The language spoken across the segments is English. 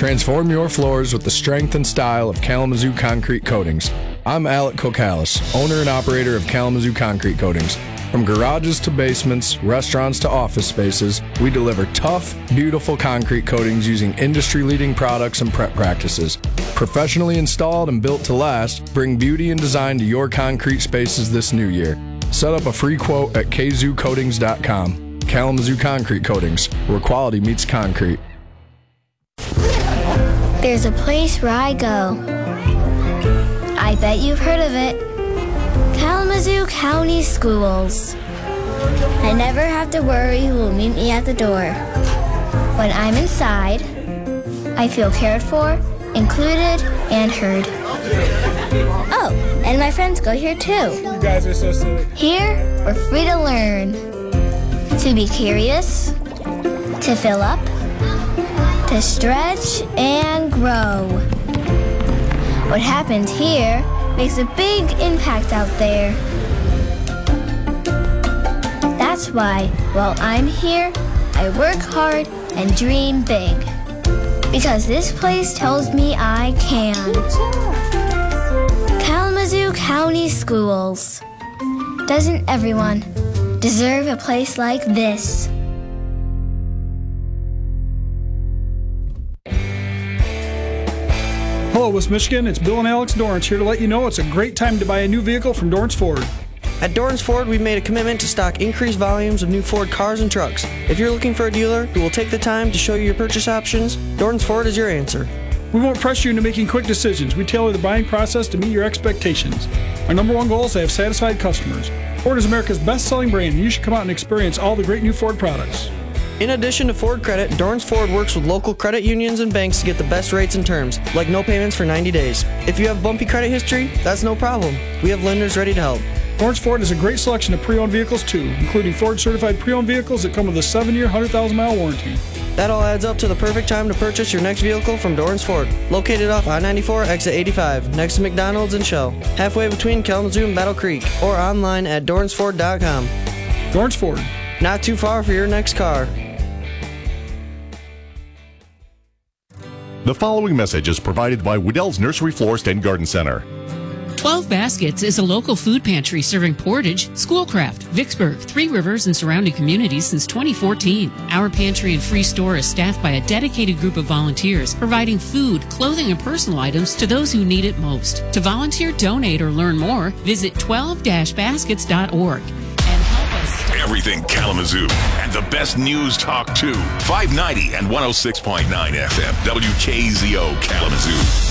Transform your floors with the strength and style of Kalamazoo Concrete Coatings. I'm Alec Kokalis, owner and operator of Kalamazoo Concrete Coatings. From garages to basements, restaurants to office spaces, we deliver tough, beautiful concrete coatings using industry-leading products and prep practices. Professionally installed and built to last, bring beauty and design to your concrete spaces this new year. Set up a free quote at kzoocoatings.com. Kalamazoo Concrete Coatings, where quality meets concrete. There's a place where I go. I bet you've heard of it. Kalamazoo County Schools. I never have to worry who will meet me at the door. When I'm inside, I feel cared for, included, and heard. Oh, and my friends go here too. You guys are so silly. Here, we're free to learn, to be curious, to fill up, to stretch and grow. What happens here makes a big impact out there. That's why, while I'm here, I work hard and dream big. Because this place tells me I can. Kalamazoo County Schools. Doesn't everyone deserve a place like this? Hello, West Michigan. It's Bill and Alex Dorrance here to let you know it's a great time to buy a new vehicle from Dorrance Ford. At Dorrance Ford, we've made a commitment to stock increased volumes of new Ford cars and trucks. If you're looking for a dealer who will take the time to show you your purchase options, Dorrance Ford is your answer. We won't press you into making quick decisions. We tailor the buying process to meet your expectations. Our number one goal is to have satisfied customers. Ford is America's best-selling brand, and you should come out and experience all the great new Ford products. In addition to Ford Credit, Dorrance Ford works with local credit unions and banks to get the best rates and terms, like no payments for 90 days. If you have bumpy credit history, that's no problem. We have lenders ready to help. Dorrance Ford has a great selection of pre-owned vehicles, too, including Ford-certified pre-owned vehicles that come with a 7-year, 100,000-mile warranty. That all adds up to the perfect time to purchase your next vehicle from Dorrance Ford, located off I-94, exit 85, next to McDonald's and Shell, halfway between Kalamazoo and Battle Creek, or online at DorranceFord.com. Dorrance Ford. Not too far for your next car. The following message is provided by Waddell's Nursery Florist and Garden Center. 12 Baskets is a local food pantry serving Portage, Schoolcraft, Vicksburg, Three Rivers, and surrounding communities since 2014. Our pantry and free store is staffed by a dedicated group of volunteers, providing food, clothing, and personal items to those who need it most. To volunteer, donate, or learn more, visit 12-baskets.org. Everything Kalamazoo and the best news talk too. 590 and 106.9 FM. WKZO Kalamazoo.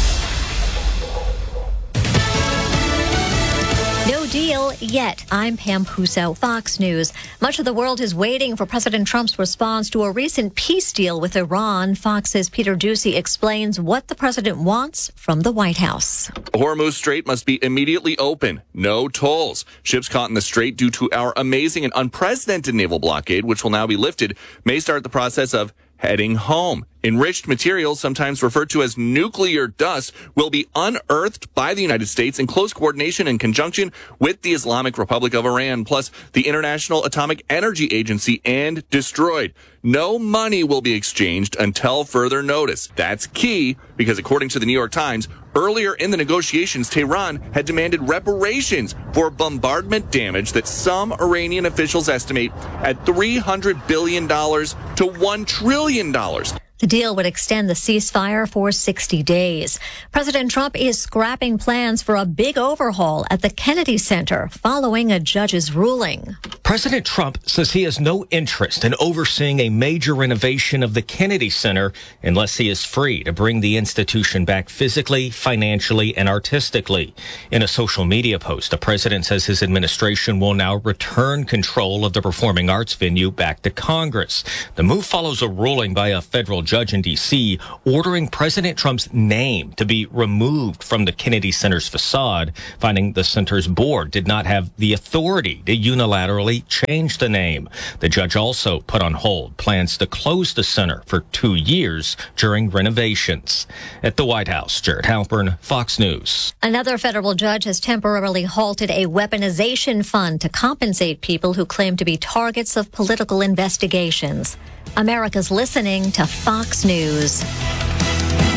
No deal yet. I'm Pam Puso, Fox News. Much of the world is waiting for President Trump's response to a recent peace deal with Iran. Fox's Peter Doocy explains what the president wants from the White House. The Hormuz Strait must be immediately open. No tolls. Ships caught in the strait due to our amazing and unprecedented naval blockade, which will now be lifted, may start the process of heading home. Enriched materials, sometimes referred to as nuclear dust, will be unearthed by the United States in close coordination and conjunction with the Islamic Republic of Iran, plus the International Atomic Energy Agency, and destroyed. No money will be exchanged until further notice. That's key because, according to the New York Times, earlier in the negotiations, Tehran had demanded reparations for bombardment damage that some Iranian officials estimate at $300 billion to $1 trillion. The deal would extend the ceasefire for 60 days. President Trump is scrapping plans for a big overhaul at the Kennedy Center following a judge's ruling. President Trump says he has no interest in overseeing a major renovation of the Kennedy Center unless he is free to bring the institution back physically, financially, and artistically. In a social media post, the president says his administration will now return control of the performing arts venue back to Congress. The move follows a ruling by a federal judge in D.C. ordering President Trump's name to be removed from the Kennedy Center's facade, finding the center's board did not have the authority to unilaterally change the name. The judge also put on hold plans to close the center for 2 years during renovations. At the White House, Jared Halpern, Fox News. Another federal judge has temporarily halted a weaponization fund to compensate people who claim to be targets of political investigations. America's listening to Fox News.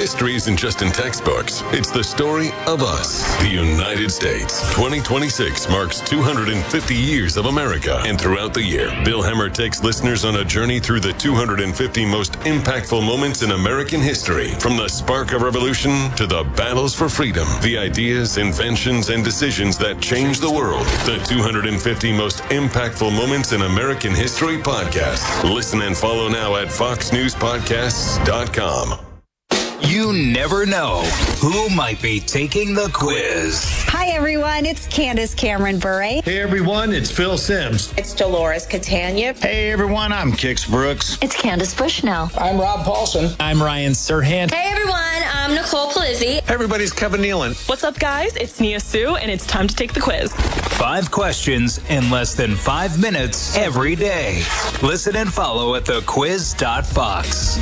History isn't just in textbooks. It's the story of us, the United States. 2026 marks 250 years of America. And throughout the year, Bill Hemmer takes listeners on a journey through the 250 most impactful moments in American history. From the spark of revolution to the battles for freedom, the ideas, inventions, and decisions that changed the world. The 250 most impactful moments in American history podcast. Listen and follow now at foxnewspodcasts.com. You never know who might be taking the quiz. Hi, everyone. It's Candace Cameron Bure. Hey, everyone. It's Phil Sims. It's Dolores Catania. Hey, everyone. I'm Kix Brooks. It's Candace Bushnell. I'm Rob Paulson. I'm Ryan Serhant. Hey, everyone. I'm Nicole Polizzi. Hey, everybody. It's Kevin Nealon. What's up, guys? It's Nia Sue, and it's time to take the quiz. 5 questions in less than 5 minutes every day. Listen and follow at thequiz.fox.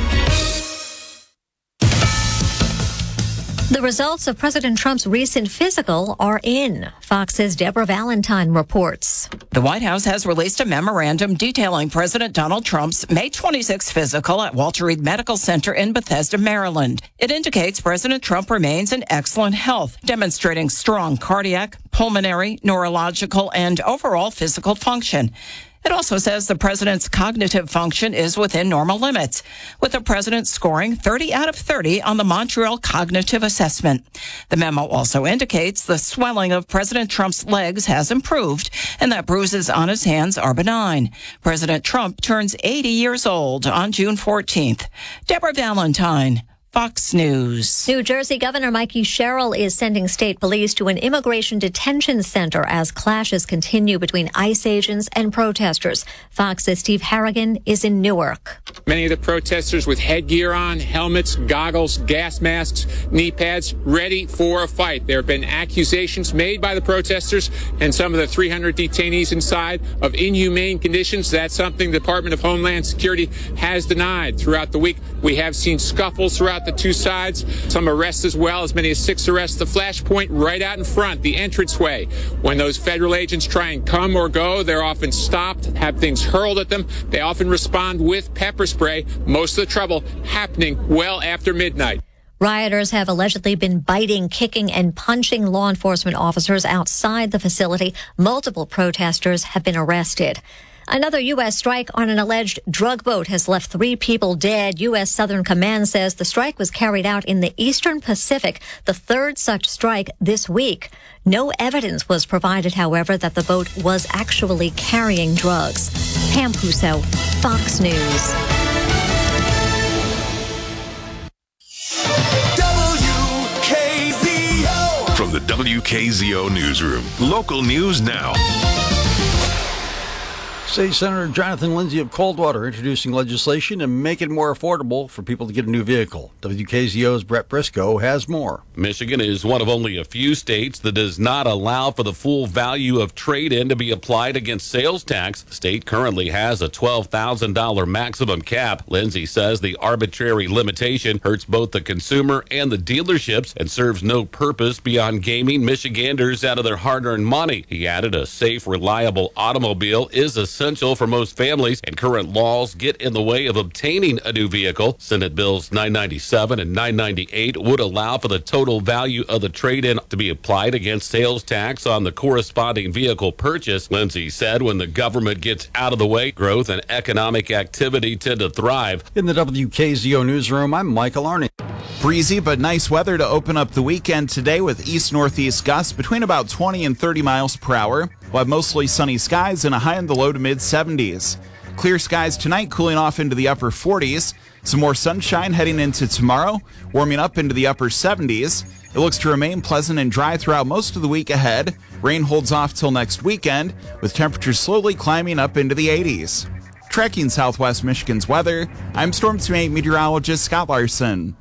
The results of President Trump's recent physical are in. Fox's Deborah Valentine reports. The White House has released a memorandum detailing President Donald Trump's May 26 physical at Walter Reed Medical Center in Bethesda, Maryland. It indicates President Trump remains in excellent health, demonstrating strong cardiac, pulmonary, neurological, and overall physical function. It also says the president's cognitive function is within normal limits, with the president scoring 30 out of 30 on the Montreal Cognitive Assessment. The memo also indicates the swelling of President Trump's legs has improved and that bruises on his hands are benign. President Trump turns 80 years old on June 14th. Deborah Valentine, Fox News. New Jersey Governor Mikey Sherrill is sending state police to an immigration detention center as clashes continue between ICE agents and protesters. Fox's Steve Harrigan is in Newark. Many of the protesters with headgear on, helmets, goggles, gas masks, knee pads, ready for a fight. There have been accusations made by the protesters and some of the 300 detainees inside of inhumane conditions. That's something the Department of Homeland Security has denied. Throughout the week, we have seen scuffles throughout the two sides, some arrests as well, as many as 6 arrests. The flashpoint right out in front, the entranceway. When those federal agents try and come or go, they're often stopped, have things hurled at them. They often respond with pepper spray, most of the trouble happening well after midnight. Rioters have allegedly been biting, kicking, and punching law enforcement officers outside the facility. Multiple protesters have been arrested. Another U.S. strike on an alleged drug boat has left 3 people dead. U.S. Southern Command says the strike was carried out in the Eastern Pacific, the 3rd such strike this week. No evidence was provided, however, that the boat was actually carrying drugs. Pam Puso, Fox News. WKZO. From the WKZO Newsroom, local news now. State Senator Jonathan Lindsay of Coldwater introducing legislation to make it more affordable for people to get a new vehicle. WKZO's Brett Briscoe has more. Michigan is one of only a few states that does not allow for the full value of trade-in to be applied against sales tax. The state currently has a $12,000 maximum cap. Lindsay says the arbitrary limitation hurts both the consumer and the dealerships and serves no purpose beyond gaming Michiganders out of their hard-earned money. He added a safe, reliable automobile is essential for most families, and current laws get in the way of obtaining a new vehicle. Senate Bills 997 and 998 would allow for the total value of the trade-in to be applied against sales tax on the corresponding vehicle purchase. Lindsay said when the government gets out of the way, growth and economic activity tend to thrive. In the WKZO newsroom, I'm Michael Arney. Breezy but nice weather to open up the weekend today with east-northeast gusts between about 20 and 30 miles per hour. We'll have mostly sunny skies and a high in the low to mid-70s. Clear skies tonight, cooling off into the upper 40s. Some more sunshine heading into tomorrow, warming up into the upper 70s. It looks to remain pleasant and dry throughout most of the week ahead. Rain holds off till next weekend, with temperatures slowly climbing up into the 80s. Tracking Southwest Michigan's weather, I'm Storm Team 8 meteorologist Scott Larson.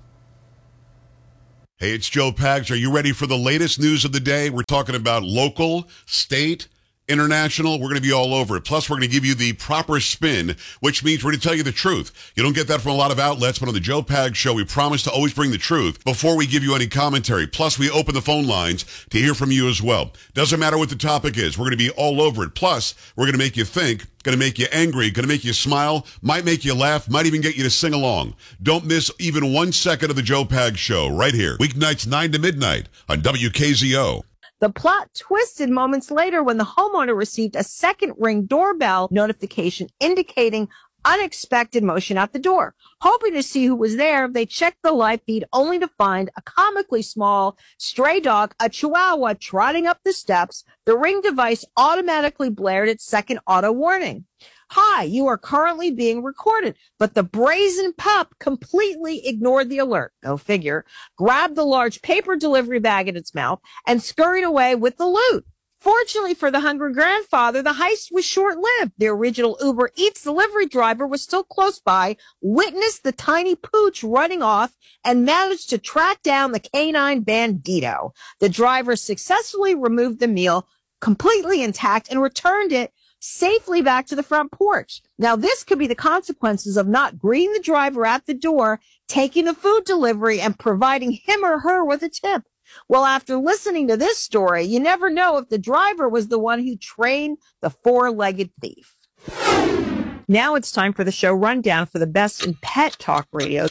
Hey, it's Joe Pags. Are you ready for the latest news of the day? We're talking about local, state, international, we're going to be all over it. Plus, we're going to give you the proper spin, which means we're going to tell you the truth. You don't get that from a lot of outlets, but on the Joe Pags Show, we promise to always bring the truth before we give you any commentary. Plus, we open the phone lines to hear from you as well. Doesn't matter what the topic is. We're going to be all over it. Plus, we're going to make you think, going to make you angry, going to make you smile, might make you laugh, might even get you to sing along. Don't miss even 1 second of the Joe Pags Show right here. Weeknights 9 to midnight on WKZO. The plot twisted moments later when the homeowner received a second Ring doorbell notification indicating unexpected motion at the door. Hoping to see who was there, they checked the live feed only to find a comically small stray dog, a chihuahua, trotting up the steps. The Ring device automatically blared its second auto warning. Hi, you are currently being recorded. But the brazen pup completely ignored the alert. Go figure. Grabbed the large paper delivery bag in its mouth and scurried away with the loot. Fortunately for the hungry grandfather, the heist was short-lived. The original Uber Eats delivery driver was still close by, witnessed the tiny pooch running off, and managed to track down the canine bandito. The driver successfully removed the meal completely intact and returned it safely back to the front porch. Now, this could be the consequences of not greeting the driver at the door, taking the food delivery, and providing him or her with a tip. Well, after listening to this story, you never know if the driver was the one who trained the four-legged thief. Now it's time for the show rundown for the best in pet talk radio.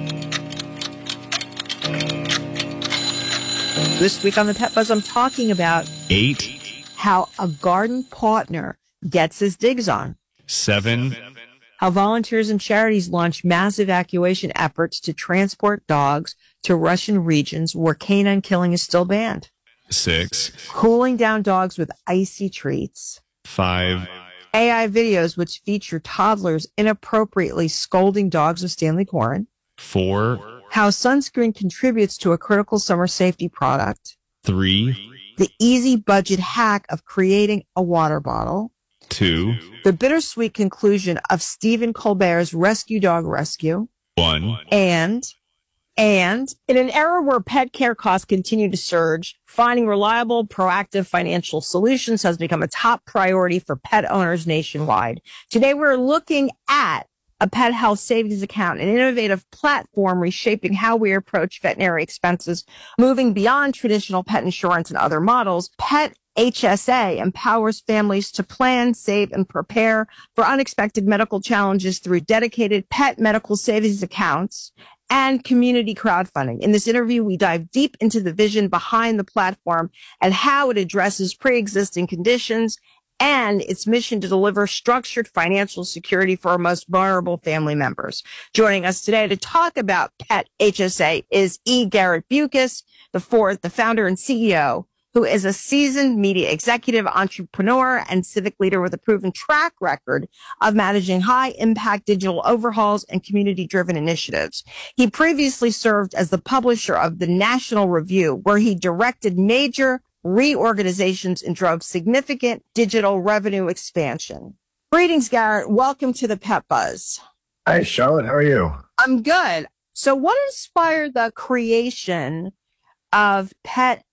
This week on the Pet Buzz, I'm talking about 8, how a garden partner gets his digs on. 7, how volunteers and charities launch mass evacuation efforts to transport dogs to Russian regions where canine killing is still banned. 6, Cooling down dogs with icy treats. 5, AI videos which feature toddlers inappropriately scolding dogs with Stanley Coren. 4, how sunscreen contributes to a critical summer safety product. 3, the easy budget hack of creating a water bottle. 2, the bittersweet conclusion of Stephen Colbert's Rescue Dog Rescue. 1, And in an era where pet care costs continue to surge, finding reliable, proactive financial solutions has become a top priority for pet owners nationwide. Today, we're looking at a pet health savings account, an innovative platform reshaping how we approach veterinary expenses, moving beyond traditional pet insurance and other models. Pet HSA empowers families to plan, save, and prepare for unexpected medical challenges through dedicated pet medical savings accounts and community crowdfunding. In this interview, we dive deep into the vision behind the platform and how it addresses pre-existing conditions and its mission to deliver structured financial security for our most vulnerable family members. Joining us today to talk about Pet HSA is E. Garrett Bucas, the founder and CEO, who is a seasoned media executive, entrepreneur, and civic leader with a proven track record of managing high-impact digital overhauls and community-driven initiatives. He previously served as the publisher of the National Review, where he directed major reorganizations and drove significant digital revenue expansion. Greetings, Garrett. Welcome to the Pet Buzz. Hi, Charlotte. How are you? I'm good. So what inspired the creation of Pet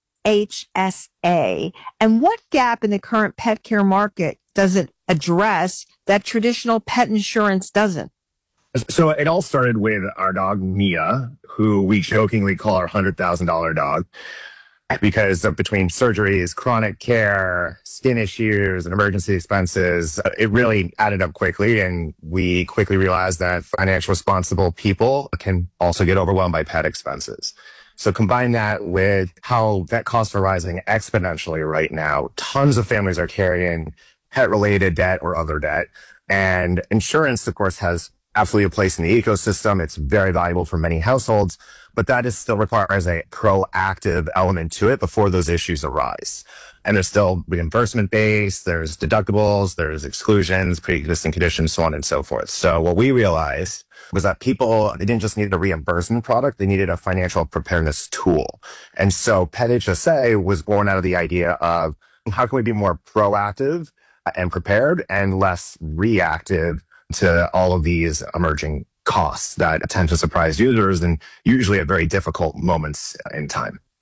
HSA, and what gap in the current pet care market does it address that traditional pet insurance doesn't? So it all started with our dog, Mia, who we jokingly call our $100,000 dog, because between surgeries, chronic care, skin issues, and emergency expenses, it really added up quickly. And we quickly realized that financially responsible people can also get overwhelmed by pet expenses. So combine that with how vet costs are rising exponentially right now. Tons of families are carrying pet-related debt or other debt. And insurance, of course, has absolutely a place in the ecosystem. It's very valuable for many households, but that is still requires a proactive element to it before those issues arise. And there's still reimbursement based, there's deductibles, there's exclusions, pre-existing conditions, so on and so forth. So what we realized was that people, they didn't just need a reimbursement product, they needed a financial preparedness tool. And so Pet HSA was born out of the idea of how can we be more proactive and prepared and less reactive to all of these emerging costs that tend to surprise users and usually at very difficult moments in time.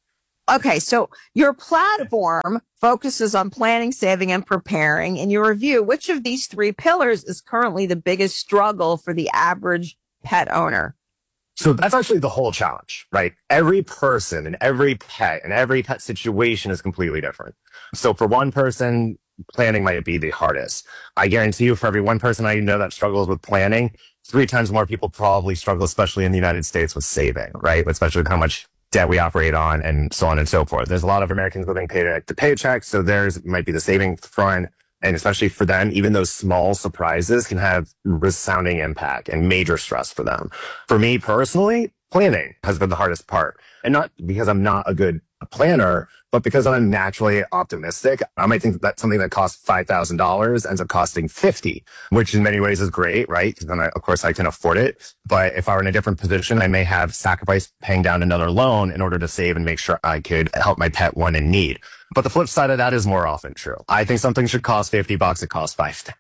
Okay, so your platform focuses on planning, saving, and preparing. In your review, which of these three pillars is currently the biggest struggle for the average pet owner? So that's actually the whole challenge, right? Every person and every pet and every pet situation is completely different. So for one person, planning might be the hardest. I guarantee you, for every one person I know that struggles with planning, 3 times more people probably struggle, especially in the United States, with saving, right? Especially with how much debt we operate on and so on and so forth. There's a lot of Americans living paycheck to paycheck. So theirs might be the saving front. And especially for them, even those small surprises can have resounding impact and major stress for them. For me personally, planning has been the hardest part. And not because I'm not a good planner, but because I'm naturally optimistic. I might think that something that costs $5,000 ends up costing $50,000, which in many ways is great, right? Because then of course I can afford it. But if I were in a different position, I may have sacrificed paying down another loan in order to save and make sure I could help my pet one in need. But the flip side of that is more often true. I think something should cost $50. It costs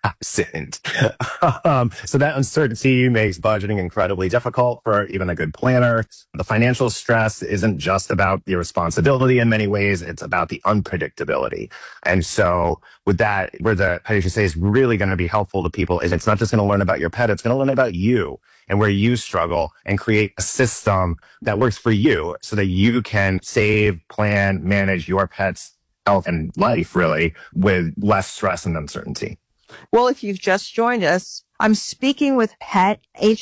$5,000. So that uncertainty makes budgeting incredibly difficult for even a good planner. The financial stress isn't just about the responsibility in many ways. It's about the unpredictability. And so with that, where the pet HSA is really going to be helpful to people is it's not just going to learn about your pet. It's going to learn about you and where you struggle and create a system that works for you so that you can save, plan, manage your pet's health and life really with less stress and uncertainty. Well, if you've just joined us, I'm speaking with Pet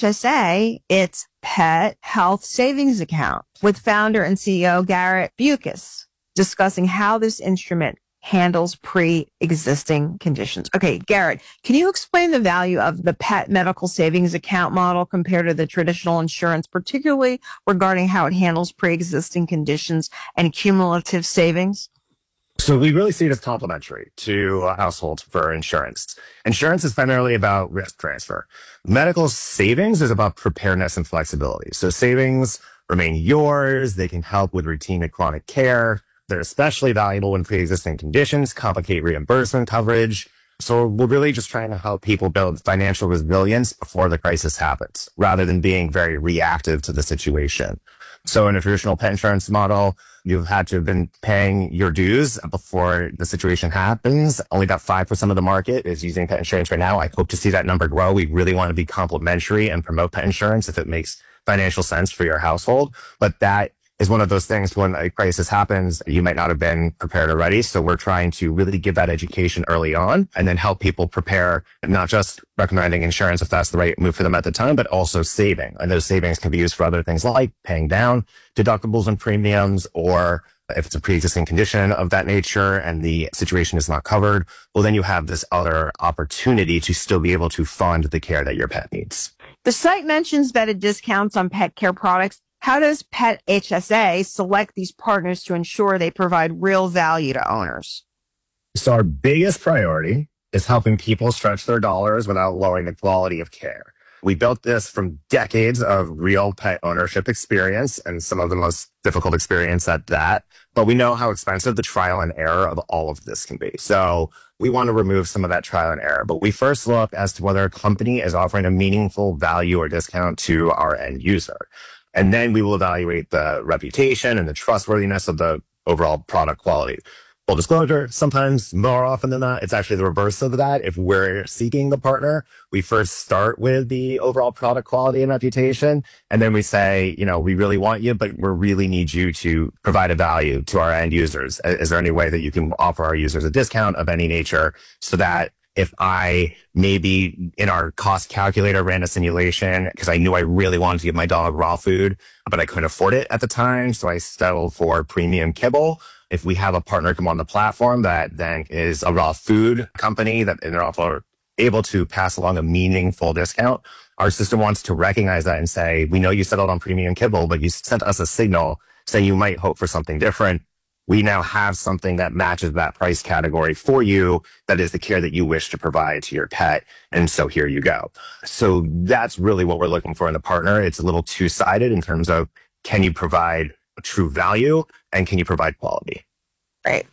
HSA. It's Pet Health Savings Account with founder and CEO Garrett Bucus, discussing how this instrument handles pre-existing conditions. Okay, Garrett, can you explain the value of the pet medical savings account model compared to the traditional insurance, particularly regarding how it handles pre-existing conditions and cumulative savings? So we really see it as complementary to households for insurance. Insurance is primarily about risk transfer. Medical savings is about preparedness and flexibility. So savings remain yours. They can help with routine and chronic care. They're especially valuable when pre-existing conditions complicate reimbursement coverage. So we're really just trying to help people build financial resilience before the crisis happens, rather than being very reactive to the situation. So in a traditional pet insurance model, you've had to have been paying your dues before the situation happens. Only about 5% of the market is using pet insurance right now. I hope to see that number grow. We really want to be complementary and promote pet insurance if it makes financial sense for your household. But that is one of those things when a crisis happens, you might not have been prepared already. So we're trying to really give that education early on and then help people prepare, not just recommending insurance if that's the right move for them at the time, but also saving. And those savings can be used for other things like paying down deductibles and premiums, or if it's a pre-existing condition of that nature and the situation is not covered, well, then you have this other opportunity to still be able to fund the care that your pet needs. The site mentions vetted discounts on pet care products. How does Pet HSA select these partners to ensure they provide real value to owners? So our biggest priority is helping people stretch their dollars without lowering the quality of care. We built this from decades of real pet ownership experience and some of the most difficult experience at that. But we know how expensive the trial and error of all of this can be. So we want to remove some of that trial and error. But we first look as to whether a company is offering a meaningful value or discount to our end user. And then we will evaluate the reputation and the trustworthiness of the overall product quality. Full disclosure, sometimes more often than not, it's actually the reverse of that. If we're seeking the partner, we first start with the overall product quality and reputation. And then we say, you know, we really want you, but we really need you to provide a value to our end users. Is there any way that you can offer our users a discount of any nature so that if I maybe in our cost calculator ran a simulation because I knew I really wanted to give my dog raw food, but I couldn't afford it at the time, so I settled for premium kibble. If we have a partner come on the platform that then is a raw food company that and they're also able to pass along a meaningful discount, our system wants to recognize that and say, we know you settled on premium kibble, but you sent us a signal saying you might hope for something different. We now have something that matches that price category for you. That is the care that you wish to provide to your pet. And so here you go. So that's really what we're looking for in a partner. It's a little two-sided in terms of, can you provide a true value and can you provide quality? Right.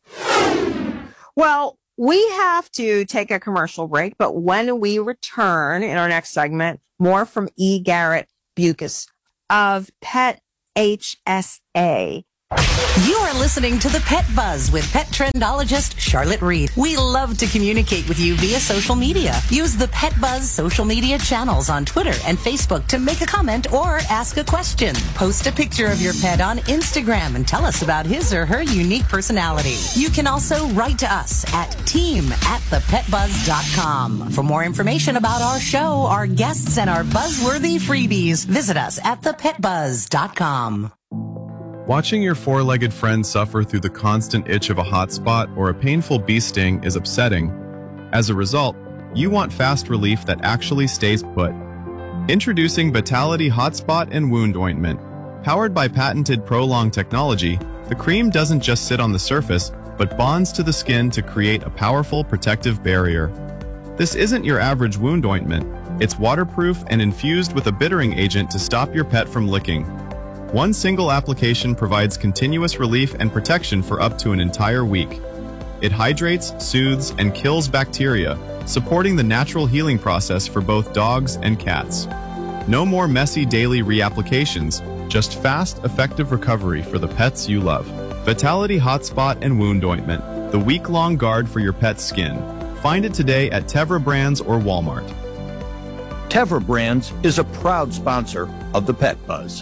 Well, we have to take a commercial break, but when we return in our next segment, more from E. Garrett Bucus of Pet HSA. You are listening to the Pet Buzz with pet trendologist Charlotte Reed. We love to communicate with you via social media. Use the Pet Buzz social media channels on Twitter and Facebook to make a comment or ask a question. Post a picture of your pet on Instagram and tell us about his or her unique personality. You can also write to us at team@thepetbuzz.com. For more information about our show, our guests, and our buzzworthy freebies, visit us at thepetbuzz.com. Watching your four-legged friend suffer through the constant itch of a hot spot or a painful bee sting is upsetting. As a result, you want fast relief that actually stays put. Introducing Vitality Hotspot and Wound Ointment. Powered by patented Prolong technology, the cream doesn't just sit on the surface, but bonds to the skin to create a powerful protective barrier. This isn't your average wound ointment. It's waterproof and infused with a bittering agent to stop your pet from licking. One single application provides continuous relief and protection for up to an entire week. It hydrates, soothes, and kills bacteria, supporting the natural healing process for both dogs and cats. No more messy daily reapplications, just fast, effective recovery for the pets you love. Vitality Hotspot and Wound Ointment, the week-long guard for your pet's skin. Find it today at Tevra Brands or Walmart. Tevra Brands is a proud sponsor of the Pet Buzz.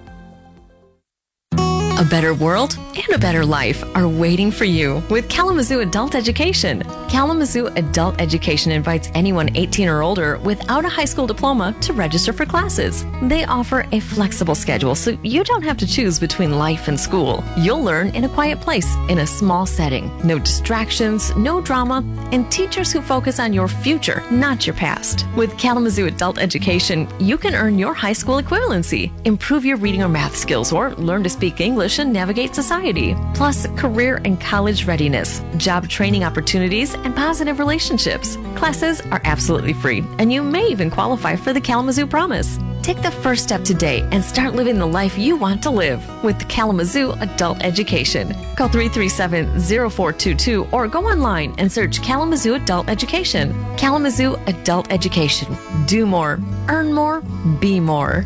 A better world and a better life are waiting for you with Kalamazoo Adult Education. Kalamazoo Adult Education invites anyone 18 or older without a high school diploma to register for classes. They offer a flexible schedule so you don't have to choose between life and school. You'll learn in a quiet place, in a small setting. No distractions, no drama, and teachers who focus on your future, not your past. With Kalamazoo Adult Education, you can earn your high school equivalency, improve your reading or math skills, or learn to speak English and navigate society. Plus, career and college readiness, job training opportunities, and positive relationships. Classes are absolutely free, and you may even qualify for the Kalamazoo Promise. Take the first step today and start living the life you want to live with Kalamazoo Adult Education. Call 337-0422 or go online and search Kalamazoo Adult Education. Kalamazoo Adult Education. Do more, earn more, be more.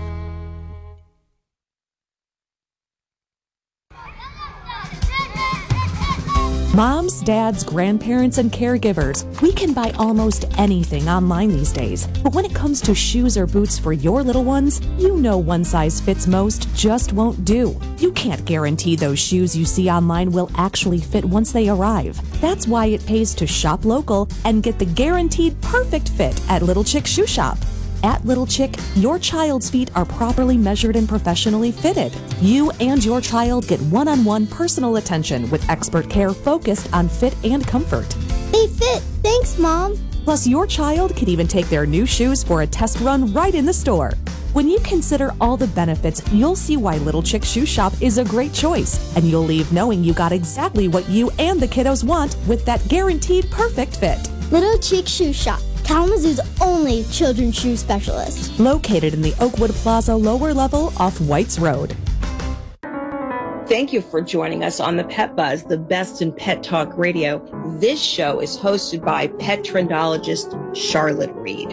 Moms, dads, grandparents, and caregivers, we can buy almost anything online these days. But when it comes to shoes or boots for your little ones, you know one size fits most just won't do. You can't guarantee those shoes you see online will actually fit once they arrive. That's why it pays to shop local and get the guaranteed perfect fit at Little Chick Shoe Shop. At Little Chick, your child's feet are properly measured and professionally fitted. You and your child get one-on-one personal attention with expert care focused on fit and comfort. They fit. Thanks, Mom. Plus, your child can even take their new shoes for a test run right in the store. When you consider all the benefits, you'll see why Little Chick Shoe Shop is a great choice, and you'll leave knowing you got exactly what you and the kiddos want with that guaranteed perfect fit. Little Chick Shoe Shop, Kalamazoo's only children's shoe specialist. Located in the Oakwood Plaza lower level off Whites Road. Thank you for joining us on the Pet Buzz, the best in pet talk radio. This show is hosted by pet trendologist Charlotte Reed.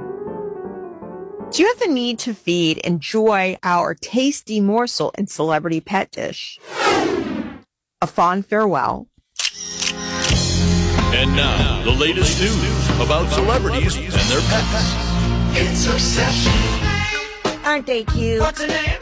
Do you have the need to feed? Enjoy our tasty morsel and celebrity pet dish. A fond farewell. And now, the latest news about celebrities and their pets. It's Obsession. Aren't they cute? What's the name?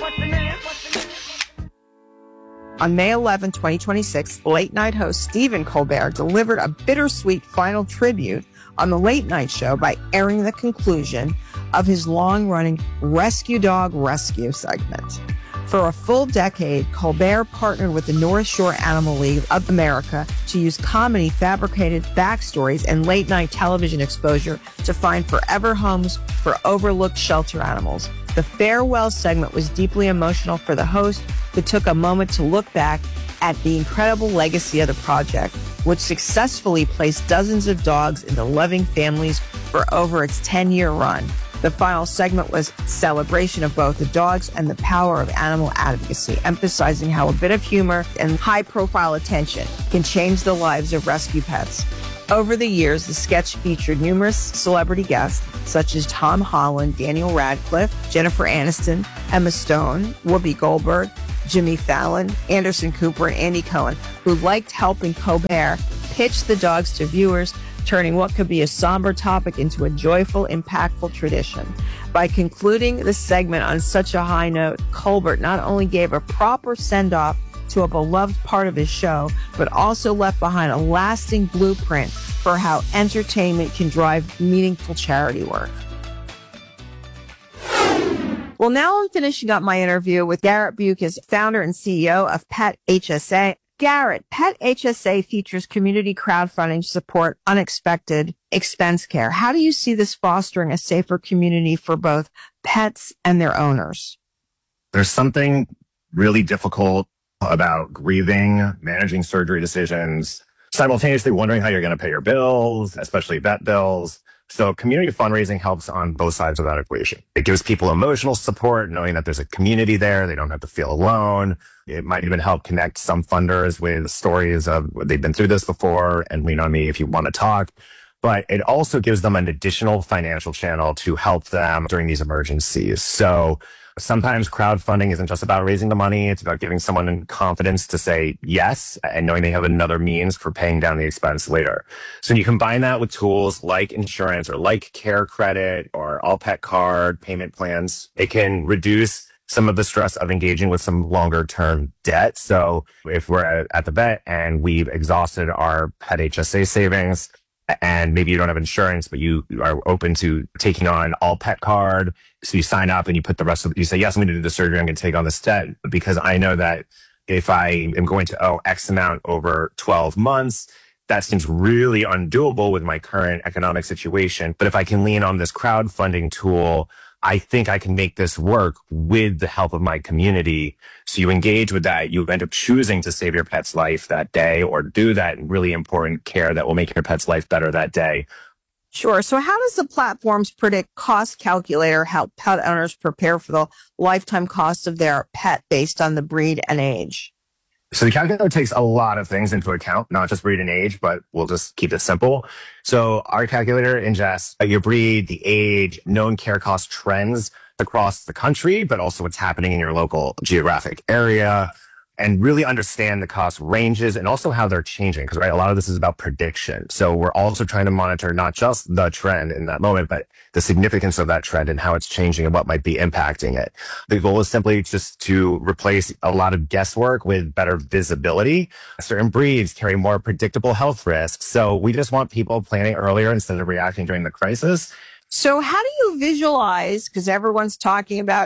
On May 11, 2026, late-night host Stephen Colbert delivered a bittersweet final tribute on The Late Night Show by airing the conclusion of his long-running Rescue Dog Rescue segment. For a full decade, Colbert partnered with the North Shore Animal League of America to use comedy, fabricated backstories, and late-night television exposure to find forever homes for overlooked shelter animals. The farewell segment was deeply emotional for the host, who took a moment to look back at the incredible legacy of the project, which successfully placed dozens of dogs into loving families for over its 10-year run. The final segment was a celebration of both the dogs and the power of animal advocacy, emphasizing how a bit of humor and high-profile attention can change the lives of rescue pets. Over the years, the sketch featured numerous celebrity guests, such as Tom Holland, Daniel Radcliffe, Jennifer Aniston, Emma Stone, Whoopi Goldberg, Jimmy Fallon, Anderson Cooper, and Andy Cohen, who liked helping Colbert pitch the dogs to viewers, turning what could be a somber topic into a joyful, impactful tradition. By concluding the segment on such a high note, Colbert not only gave a proper send-off to a beloved part of his show, but also left behind a lasting blueprint for how entertainment can drive meaningful charity work. Well, now I'm finishing up my interview with Garrett Bukes, founder and CEO of Pet HSA. Garrett, Pet HSA features community crowdfunding to support unexpected expense care. How do you see this fostering a safer community for both pets and their owners? There's something really difficult about grieving, managing surgery decisions, simultaneously wondering how you're going to pay your bills, especially vet bills. So community fundraising helps on both sides of that equation. It gives people emotional support, knowing that there's a community there. They don't have to feel alone. It might even help connect some funders with stories of they've been through this before and lean on me if you want to talk. But it also gives them an additional financial channel to help them during these emergencies. So sometimes crowdfunding isn't just about raising the money. It's about giving someone confidence to say yes and knowing they have another means for paying down the expense later. So when you combine that with tools like insurance or like Care Credit or All Pet Card payment plans, it can reduce some of the stress of engaging with some longer term debt. So if we're at the vet and we've exhausted our Pet HSA savings, and maybe you don't have insurance, but you are open to taking on All Pet Card. So you sign up and you put the rest of you say, yes, I'm going to do the surgery. I'm going to take on this debt because I know that if I am going to owe X amount over 12 months, that seems really undoable with my current economic situation. But if I can lean on this crowdfunding tool, I think I can make this work with the help of my community. So you engage with that. You end up choosing to save your pet's life that day or do that really important care that will make your pet's life better that day. Sure. So how does the platform's predict cost calculator help pet owners prepare for the lifetime cost of their pet based on the breed and age? So the calculator takes a lot of things into account, not just breed and age, but we'll just keep it simple. So our calculator ingests your breed, the age, known care cost trends across the country, but also what's happening in your local geographic area, and really understand the cost ranges and also how they're changing. Because a lot of this is about prediction. So we're also trying to monitor not just the trend in that moment, but the significance of that trend and how it's changing and what might be impacting it. The goal is simply just to replace a lot of guesswork with better visibility. Certain breeds carry more predictable health risks. So we just want people planning earlier instead of reacting during the crisis. So how do you visualize, because everyone's talking about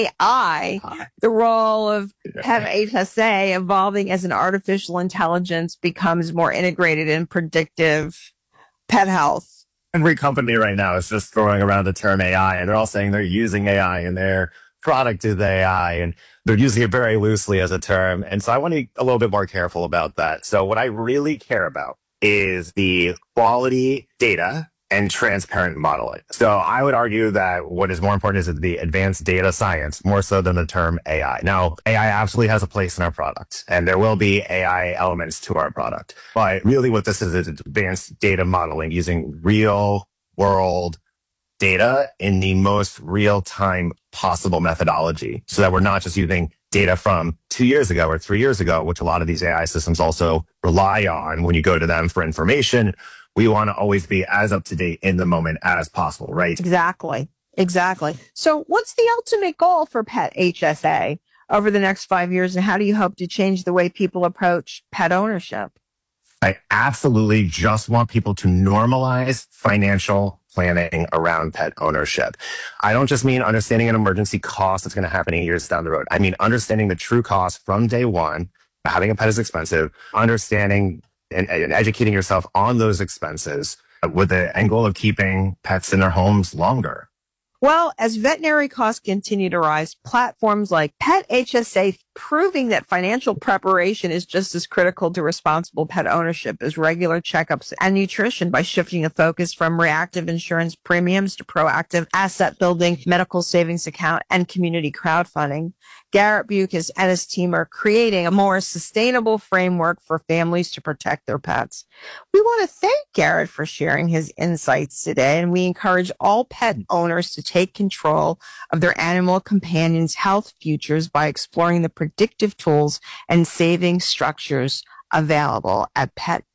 AI, the role of Pet HSA evolving as an artificial intelligence becomes more integrated in predictive pet health? Every company right now is just throwing around the term AI, and they're all saying they're using AI in their product is AI, and they're using it very loosely as a term. And so I want to be a little bit more careful about that. So what I really care about is the quality data and transparent modeling. So I would argue that what is more important is the advanced data science, more so than the term AI. Now, AI absolutely has a place in our product, and there will be AI elements to our product. But really what this is advanced data modeling using real world data in the most real-time possible methodology, so that we're not just using data from 2 years ago or 3 years ago, which a lot of these AI systems also rely on when you go to them for information. We want to always be as up to date in the moment as possible, right? Exactly. So what's the ultimate goal for Pet HSA over the next 5 years, and how do you hope to change the way people approach pet ownership? I absolutely just want people to normalize financial planning around pet ownership. I don't just mean understanding an emergency cost that's going to happen 8 years down the road. I mean understanding the true cost from day one. Having a pet is expensive. Understanding and educating yourself on those expenses with the end goal of keeping pets in their homes longer. Well, as veterinary costs continue to rise, platforms like Pet HSA proving that financial preparation is just as critical to responsible pet ownership as regular checkups and nutrition by shifting the focus from reactive insurance premiums to proactive asset building, medical savings account, and community crowdfunding. Garrett Bukes and his team are creating a more sustainable framework for families to protect their pets. We want to thank Garrett for sharing his insights today, and we encourage all pet owners to take control of their animal companions' health futures by exploring the predictive tools and saving structures available at